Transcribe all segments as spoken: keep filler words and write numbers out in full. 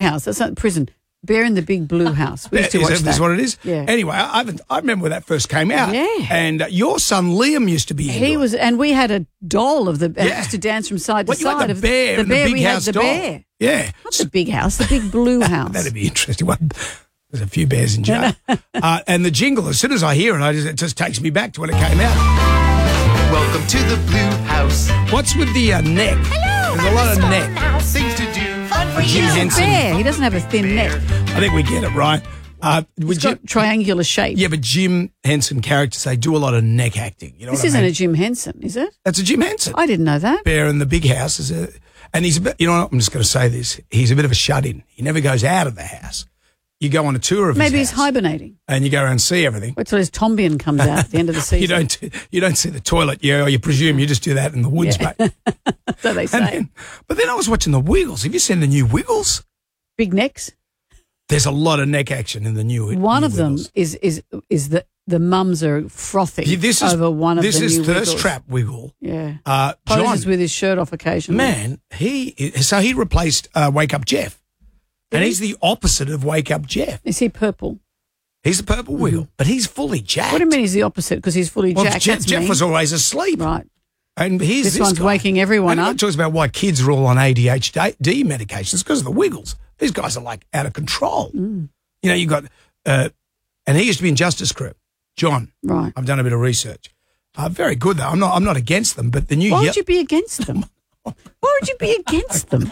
House. That's not prison. Bear in the Big Blue House. We used to is watch that, that. Is what it is? Yeah. Anyway, I, haven't, I remember when that first came out. Yeah. And uh, your son Liam used to be He into was, and we had a doll of the, Yeah. used to dance from side to What, you had side. the of bear the and the bear, Big we House had the doll. bear. Yeah. Not the Big House, the Big Blue House. That'd be interesting. Well, there's a few bears in jail. uh, and the jingle, as soon as I hear it, I just, it just takes me back to when it came out. Welcome to the Blue House. What's with the uh, neck? Hello, There's a lot of neck. mouse. Things to do. Fun for Jim you. Henson. Bear. He doesn't have a thin neck. I think we get it right. Uh, would It's got Jim, triangular shape. yeah, but Jim Henson characters, they do a lot of neck acting. You know This what I isn't mean? a Jim Henson, is it? That's a Jim Henson. I didn't know that. Bear in the Big House is a, and he's a bit. You know what? I'm just going to say this. He's a bit of a shut-in. He never goes out of the house. You go on a tour of Maybe his he's house, hibernating. and you go around and see everything. Wait till his Tombian comes out at the end of the season. You don't. You don't see the toilet. You, or you presume you just do that in the woods, Yeah. mate. So they And say. then, but then I was watching the Wiggles. Have you seen the new Wiggles? Big necks. There's a lot of neck action in the new. One new of them Wiggles. is is is that the mums are frothing Yeah, this is over one of this the is new Thirst Wiggles. Trap Wiggle. Yeah. Uh, John, Poses with his shirt off occasionally. man, he so he replaced uh, Wake Up Jeff, and he? he's the opposite of Wake Up Jeff. Is he purple? He's the purple wiggle, but he's fully jacked. What do you mean he's the opposite? Because he's fully Well, jacked. Jeff, That's Jeff mean. was always asleep. Right. And here's This this one's guy. waking everyone and up. Everyone talks about why kids are all on A D H D medications because of the Wiggles. These guys are like out of control. Mm. You know, you got, uh, and he used to be in Justice Crew. John, Right. I've done a bit of research. Uh, very good though. I'm not. I'm not against them, but the new. Why Ye- would you be against them? Why would you be against them?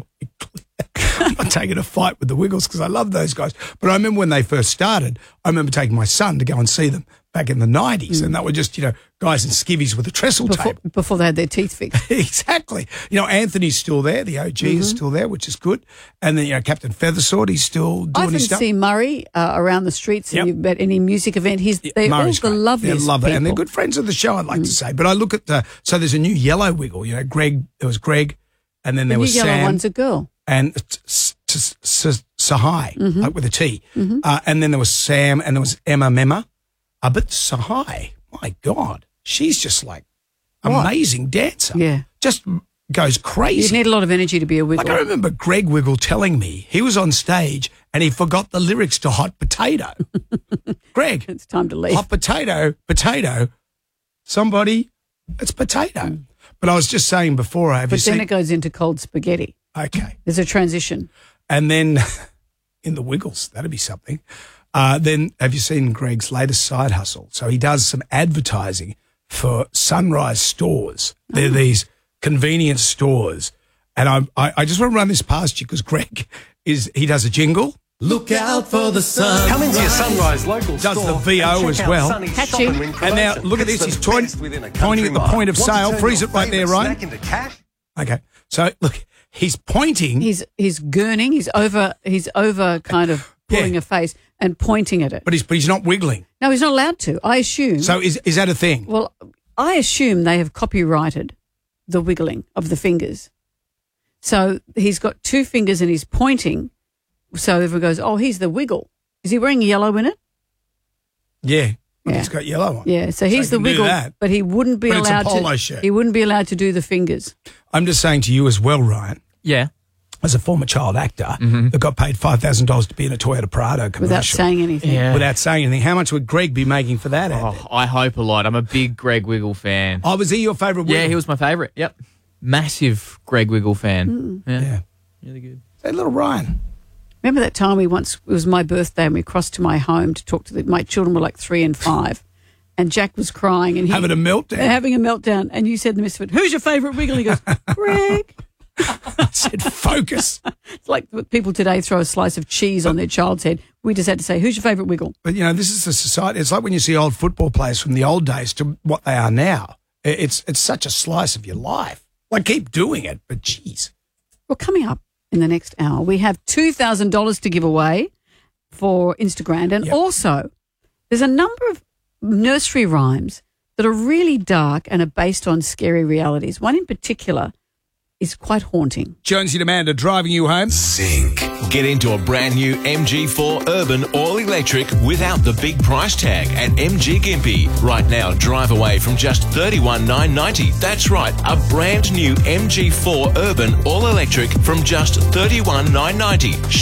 I'm not taking a fight with the Wiggles because I love those guys. But I remember when they first started, I remember taking my son to go and see them back in the nineties. And that were just, you know, guys in skivvies with a trestle Before, tape. before they had their teeth fixed. Exactly. You know, Anthony's still there. The O G Mm-hmm. is still there, which is good. And then, you know, Captain Feathersword, he's still I doing his often stuff. see Murray uh, around the streets Yep. and at any music event. He's they're Murray's all the great. loveliest They're lovely, people. and they're good friends of the show, I'd like to say. But I look at the, so there's a new yellow Wiggle. You know, Greg, there was Greg, and then The there new was yellow Sam. one's a girl. and t- s- t- s- Sahai, Mm-hmm. like with a T. Uh, and then there was Sam, and there was Emma Mema. Uh, but Sahai, my God, she's just like amazing dancer. Yeah. Just goes You crazy. need a lot of energy to be a wiggle. Like I remember Greg Wiggle telling me he was on stage and he forgot the lyrics to Hot Potato. Greg, It's time to leave. hot potato, potato, somebody, it's potato. But I was just saying before, have but you then seen? it goes into cold spaghetti. Okay. There's a transition. And then in the Wiggles, that'd be something. Uh, then have you seen Greg's latest side hustle? So he does some advertising for Sunrise stores. They're these convenience stores. And I, I, I just want to run this past you because Greg is, he does a jingle. Look out for the sun. Come into your Sunrise local Does store the V O and check as out well. Sunny's Catchy. shopping ring And now promotion. look at It's this. the He's toin- best within a pointing at the country point of mile. Want to sale. turn Freeze your it right there, favourite Ryan. snack into cash? Okay. So look, he's pointing. He's he's gurning. He's over. He's over, kind of pulling Yeah. a face and pointing at it. but he's, but he's not wiggling. No, he's not allowed to. I assume. So is, is that a thing? Well, I assume they have copyrighted the wiggling of the fingers. So he's got two fingers and he's pointing. So everyone goes, "Oh, he's the wiggle." Is he wearing yellow in it? Yeah. Well, Yeah. He's got yellow on. Yeah. So he's he the can do wiggle, that. but he wouldn't be But it's a allowed polo to. shirt. He wouldn't be allowed to do the fingers. I'm just saying to you as well, Ryan, Yeah. as a former child actor that got paid five thousand dollars to be in a Toyota Prado commercial. Without saying anything. Yeah. Without saying anything. How much would Greg be making for that? ad? Oh, I hope a lot. I'm a big Greg Wiggle fan. Oh, was he your favourite Wiggle? Yeah, he was my favourite. Yep. Massive Greg Wiggle fan. Yeah. Yeah. Really good. Say little Ryan. Remember that time we once, it was my birthday and we crossed to my home to talk to the, my children were like three and five and Jack was crying and he, Having a meltdown. having a meltdown and you said in the midst of it, who's your favourite wiggle? He goes, Greg. I said, focus. It's like what people today throw a slice of cheese on their child's head. We just had to say, who's your favourite wiggle? But, you know, this is the society. It's like when you see old football players from the old days to what they are now. I- It's it's such a slice of your life. Like, keep doing it, but geez. Well, coming up in the next hour, we have two thousand dollars to give away for Instagram. And Yep. also, there's a number of nursery rhymes that are really dark and are based on scary realities. One in particular is quite haunting. Jonesy and Amanda driving you home. Zinc. Get into a brand new M G four Urban All Electric without the big price tag at M G Gympie. Right now, drive away from just thirty-one thousand nine hundred ninety dollars. That's right, a brand new M G four Urban All Electric from just thirty-one thousand nine hundred ninety dollars.